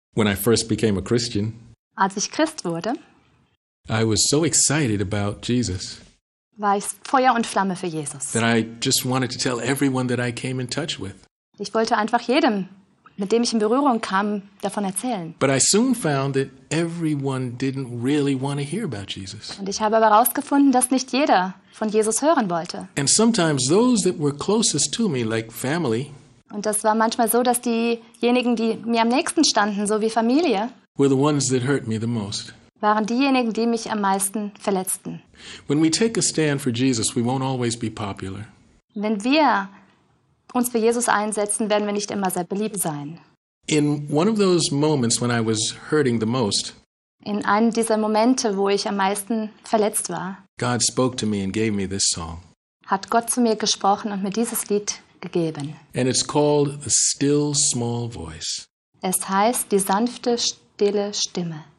When I first became a Christian, Als ich Christ wurde, I was so excited about Jesus war ich Feuer und Flamme für Jesus. that I just wanted to tell everyone that I came in touch with. Ich wollte einfach jedem, mit dem ich in Berührung kam, davon erzählen. But I soon found that everyone didn't really want to hear about Jesus. Und ich habe aber herausgefunden, dass nicht jeder von Jesus hören wollte. And sometimes those that were closest to me, like family, Und das war manchmal so, dass diejenigen, die mir am nächsten standen, so wie Familie, were the ones that hurt me the most. waren diejenigen, die mich am meisten verletzten. When we take a stand for Jesus, we won't always be popular. Wenn wir uns für Jesus einsetzen, werden wir nicht immer sehr beliebt sein. In one of those moments when I was hurting the most, In einem dieser Momente, wo ich am meisten verletzt war, God spoke to me and gave me this song. hat Gott zu mir gesprochen und mir dieses Lied gegeben. And it's called The Still Small Voice. Es heißt die sanfte, stille Stimme.